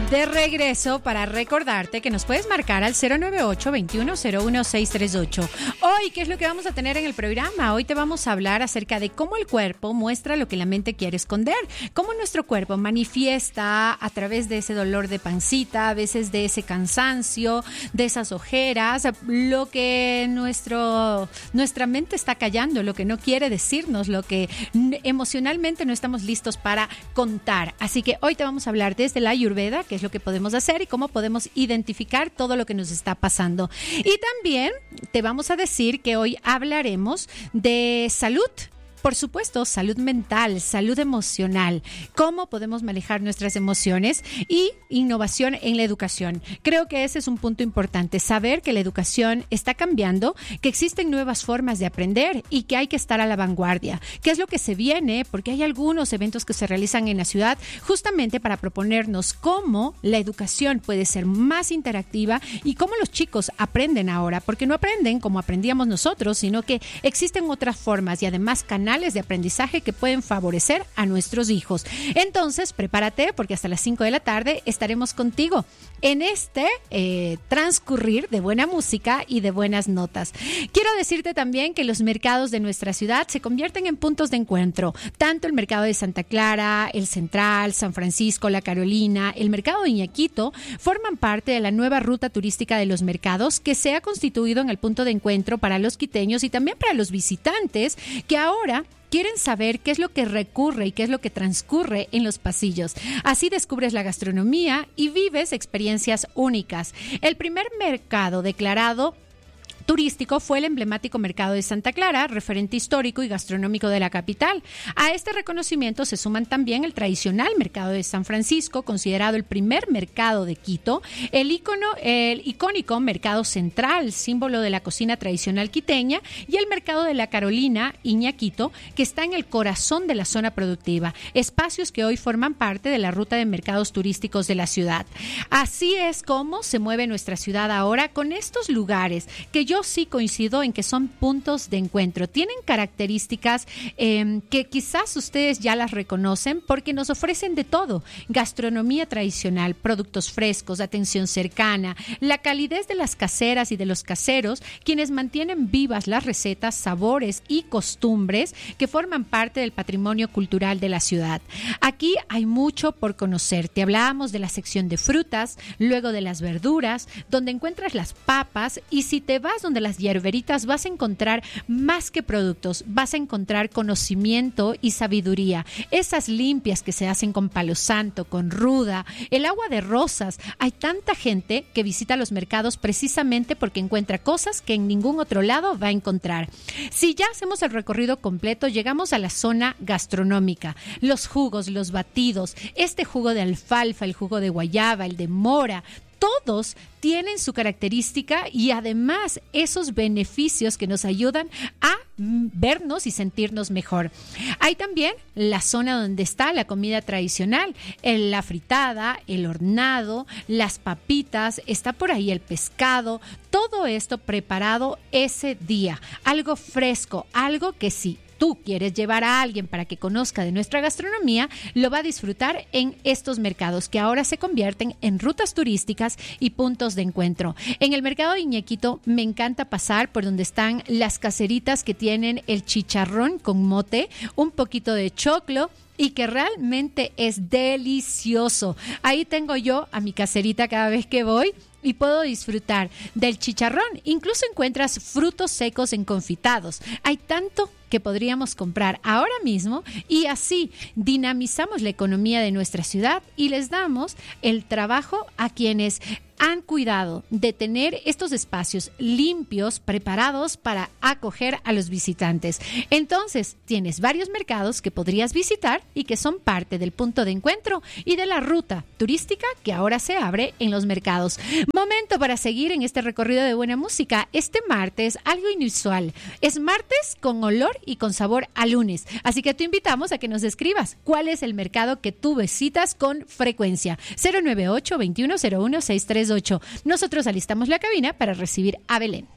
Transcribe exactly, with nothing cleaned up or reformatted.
De regreso para recordarte que nos puedes marcar al cero nueve ocho, veintiuno cero uno, seiscientos treinta y ocho. Hoy, ¿qué es lo que vamos a tener en el programa? Hoy te vamos a hablar acerca de cómo el cuerpo muestra lo que la mente quiere esconder, cómo nuestro cuerpo manifiesta a través de ese dolor de pancita, a veces de ese cansancio, de esas ojeras, lo que nuestro, nuestra mente está callando, lo que no quiere decirnos, lo que emocionalmente no estamos listos para contar. Así que hoy te vamos a hablar desde la Ayurveda, que es lo que podemos hacer y cómo podemos identificar todo lo que nos está pasando. Y también te vamos a decir que hoy hablaremos de salud. Por supuesto, salud mental, salud emocional, cómo podemos manejar nuestras emociones y innovación en la educación. Creo que ese es un punto importante, saber que la educación está cambiando, que existen nuevas formas de aprender y que hay que estar a la vanguardia. ¿Qué es lo que se viene? Porque hay algunos eventos que se realizan en la ciudad justamente para proponernos cómo la educación puede ser más interactiva y cómo los chicos aprenden ahora, porque no aprenden como aprendíamos nosotros, sino que existen otras formas y además canales de aprendizaje que pueden favorecer a nuestros hijos. Entonces, prepárate porque hasta las cinco de la tarde estaremos contigo en este eh, transcurrir de buena música y de buenas notas. Quiero decirte también que los mercados de nuestra ciudad se convierten en puntos de encuentro. Tanto el mercado de Santa Clara, el Central, San Francisco, La Carolina, el mercado de Iñaquito forman parte de la nueva ruta turística de los mercados que se ha constituido en el punto de encuentro para los quiteños y también para los visitantes que ahora quieren saber qué es lo que recurre y qué es lo que transcurre en los pasillos. Así descubres la gastronomía y vives experiencias únicas. El primer mercado declarado turístico fue el emblemático Mercado de Santa Clara, referente histórico y gastronómico de la capital. A este reconocimiento se suman también el tradicional Mercado de San Francisco, considerado el primer mercado de Quito, el ícono, el icónico Mercado Central, símbolo de la cocina tradicional quiteña, y el Mercado de la Carolina, Iñaquito, que está en el corazón de la zona productiva, espacios que hoy forman parte de la ruta de mercados turísticos de la ciudad. Así es como se mueve nuestra ciudad ahora con estos lugares que yo Yo sí coincido en que son puntos de encuentro. Tienen características eh, que quizás ustedes ya las reconocen porque nos ofrecen de todo. Gastronomía tradicional, productos frescos, atención cercana, la calidez de las caseras y de los caseros, quienes mantienen vivas las recetas, sabores y costumbres que forman parte del patrimonio cultural de la ciudad. Aquí hay mucho por conocer. Te hablábamos de la sección de frutas, luego de las verduras, donde encuentras las papas, y si te vas donde las hierberitas vas a encontrar más que productos, vas a encontrar conocimiento y sabiduría. Esas limpias que se hacen con palo santo, con ruda, el agua de rosas. Hay tanta gente que visita los mercados precisamente porque encuentra cosas que en ningún otro lado va a encontrar. Si ya hacemos el recorrido completo, llegamos a la zona gastronómica. Los jugos, los batidos, este jugo de alfalfa, el jugo de guayaba, el de mora, todos tienen su característica y además esos beneficios que nos ayudan a vernos y sentirnos mejor. Hay también la zona donde está la comida tradicional, la fritada, el hornado, las papitas, está por ahí el pescado, todo esto preparado ese día, algo fresco, algo que sí tú quieres llevar a alguien para que conozca de nuestra gastronomía, lo va a disfrutar en estos mercados que ahora se convierten en rutas turísticas y puntos de encuentro. En el mercado de Iñaquito me encanta pasar por donde están las caseritas que tienen el chicharrón con mote, un poquito de choclo y que realmente es delicioso. Ahí tengo yo a mi caserita cada vez que voy y puedo disfrutar del chicharrón. Incluso encuentras frutos secos enconfitados. Hay tanto que podríamos comprar ahora mismo y así dinamizamos la economía de nuestra ciudad y les damos el trabajo a quienes han cuidado de tener estos espacios limpios, preparados para acoger a los visitantes. Entonces, tienes varios mercados que podrías visitar y que son parte del punto de encuentro y de la ruta turística que ahora se abre en los mercados. Momento para seguir en este recorrido de buena música. Este martes, algo inusual. Es martes con olor y con sabor a lunes. Así que te invitamos a que nos escribas cuál es el mercado que tú visitas con frecuencia. cero nueve ocho, veintiuno cero uno, seiscientos treinta y ocho. Nosotros alistamos la cabina para recibir a Belén.